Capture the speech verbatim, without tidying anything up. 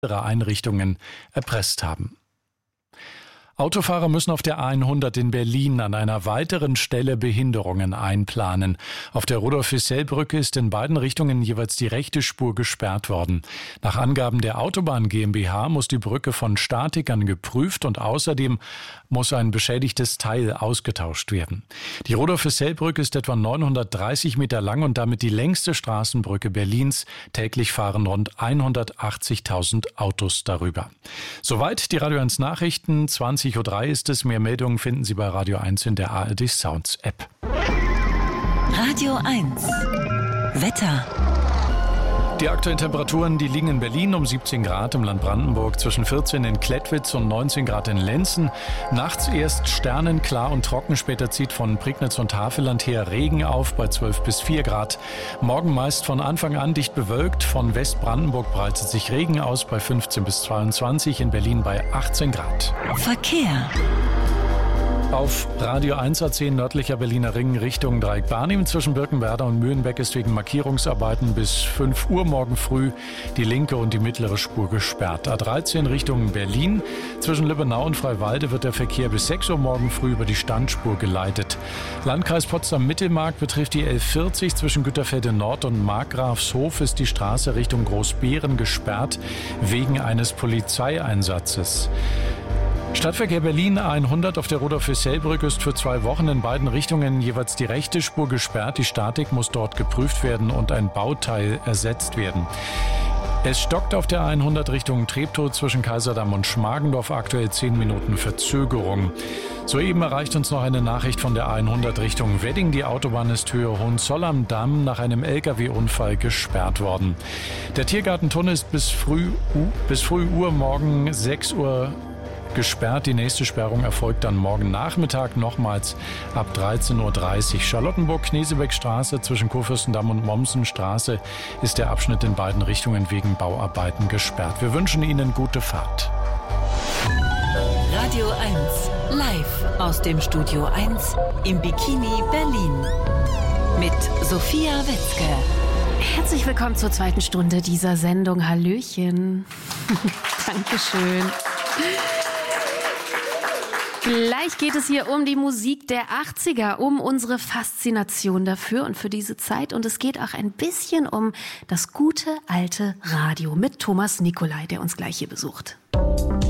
Einrichtungen erpresst haben. Autofahrer müssen auf der A hundert in Berlin an einer weiteren Stelle Behinderungen einplanen. Auf der Rudolf-Hissell-Brücke ist in beiden Richtungen jeweils die rechte Spur gesperrt worden. Nach Angaben der Autobahn GmbH muss die Brücke von Statikern geprüft und außerdem muss ein beschädigtes Teil ausgetauscht werden. Die Rudolf-Hissell-Brücke ist etwa neunhundertdreißig Meter lang und damit die längste Straßenbrücke Berlins. Täglich fahren rund hundertachtzigtausend Autos darüber. Soweit die Radio eins Nachrichten. zwanzig Uhr drei ist es. Mehr Meldungen finden Sie bei Radio eins in der A R D Sounds App. Radio eins Wetter. Die aktuellen Temperaturen, die liegen in Berlin um siebzehn Grad, im Land Brandenburg zwischen vierzehn in Klettwitz und neunzehn Grad in Lenzen. Nachts erst sternenklar und trocken, später zieht von Prignitz und Havelland her Regen auf bei zwölf bis vier Grad. Morgen meist von Anfang an dicht bewölkt, von Westbrandenburg breitet sich Regen aus bei fünfzehn bis zweiundzwanzig, in Berlin bei achtzehn Grad. Verkehr. Auf Radio eins A zehn nördlicher Berliner Ring Richtung Dreieck Barnim zwischen Birkenwerder und Mühlenbeck ist wegen Markierungsarbeiten bis fünf Uhr morgen früh die linke und die mittlere Spur gesperrt. A dreizehn Richtung Berlin zwischen Lübbenau und Freiwalde wird der Verkehr bis sechs Uhr morgen früh über die Standspur geleitet. Landkreis Potsdam-Mittelmark betrifft die L vierzig zwischen Güterfelde Nord und Markgrafshof ist die Straße Richtung Großbeeren gesperrt wegen eines Polizeieinsatzes. Stadtverkehr Berlin A hundert auf der Rudolf-Hissell-Brücke ist für zwei Wochen in beiden Richtungen jeweils die rechte Spur gesperrt. Die Statik muss dort geprüft werden und ein Bauteil ersetzt werden. Es stockt auf der A hundert Richtung Treptow zwischen Kaiserdamm und Schmargendorf, aktuell zehn Minuten Verzögerung. Soeben erreicht uns noch eine Nachricht von der A hundert Richtung Wedding. Die Autobahn ist Höhe Hohenzoll am Damm nach einem L K W-Unfall gesperrt worden. Der Tiergartentunnel ist bis früh, bis früh Uhr morgen sechs Uhr gesperrt. Die nächste Sperrung erfolgt dann morgen Nachmittag nochmals ab dreizehn Uhr dreißig. Charlottenburg-Knesebeckstraße zwischen Kurfürstendamm und Mommsenstraße ist der Abschnitt in beiden Richtungen wegen Bauarbeiten gesperrt. Wir wünschen Ihnen gute Fahrt. Radio eins live aus dem Studio eins im Bikini Berlin mit Sophia Wetzke. Herzlich willkommen zur zweiten Stunde dieser Sendung. Hallöchen. Dankeschön. Gleich geht es hier um die Musik der achtziger, um unsere Faszination dafür und für diese Zeit. Und es geht auch ein bisschen um das gute alte Radio mit Thomas Nicolai, der uns gleich hier besucht.